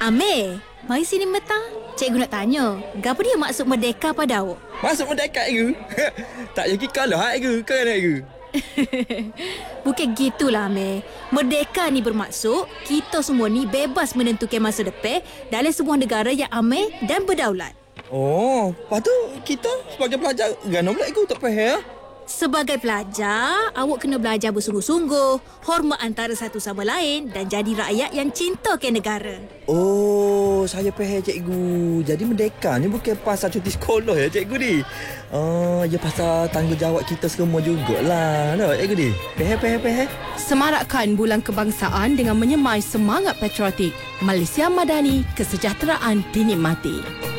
Amir, mari sini mentah. Cikgu nak tanya, apa dia maksud merdeka pada awak? Masuk mendekat ke? Tak jadi kalah ke? Kan ke? Bukan gitulah, Amir. Merdeka ni bermaksud kita semua ni bebas menentukan masa depan dalam sebuah negara yang aman dan berdaulat. Oh, lepas tu kita sebagai pelajar gana pula ikut tak faham. Sebagai pelajar, awak kena belajar bersungguh-sungguh, hormat antara satu sama lain dan jadi rakyat yang cinta ke negara. Oh, saya faham cikgu. Jadi merdeka ni bukan pasal cuti sekolah ya cikgu ni. Ya pasal tanggungjawab kita semua jugalah. Tak cikgu ni? Faham. Semarakkan Bulan Kebangsaan dengan menyemai semangat patriotik. Malaysia Madani, kesejahteraan dinikmati.